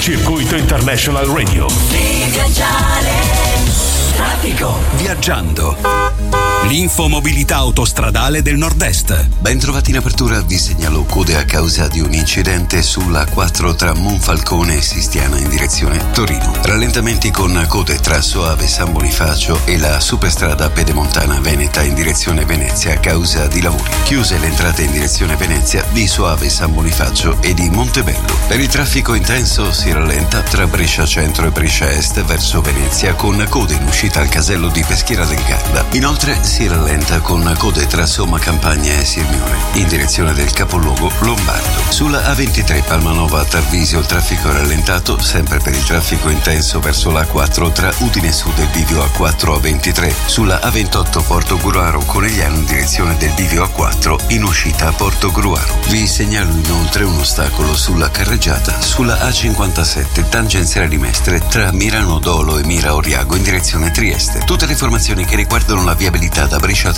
Circuito International Radio. Traffico. Viaggiando. L'infomobilità autostradale del Nord-Est. Ben trovati in apertura, vi segnalo code a causa di un incidente sulla 4 tra Monfalcone e Sistiana in direzione Torino. Rallentamenti con code tra Soave San Bonifacio e la superstrada pedemontana Veneta in direzione Venezia a causa di lavori. Chiuse le entrate in direzione Venezia di Soave San Bonifacio e di Montebello. Per il traffico intenso si rallenta tra Brescia Centro e Brescia Est verso Venezia con code in uscita al casello di Peschiera del Garda. Inoltre si rallenta con code tra Somma Campagna e Sirmione in direzione del capoluogo lombardo. Sulla A23 Palmanova a Tarvisio il traffico è rallentato, sempre per il traffico intenso verso la A4 tra Udine Sud e il bivio A4 A23. Sulla A28 Porto Gruaro Conegliano in direzione del bivio A4 in uscita a Porto Gruaro. Vi segnalo inoltre un ostacolo sulla carreggiata sulla A57 tangenziale di Mestre tra Mirano Dolo e Mira Oriago in direzione Trieste. Tutte le informazioni che riguardano la viabilità da Brescia